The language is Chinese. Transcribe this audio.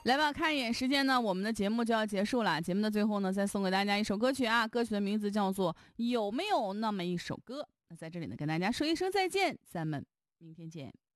来吧，看一眼时间呢，我们的节目就要结束了。节目的最后呢，再送给大家一首歌曲啊，歌曲的名字叫做《有没有那么一首歌》。那在这里呢，跟大家说一声再见，咱们明天见。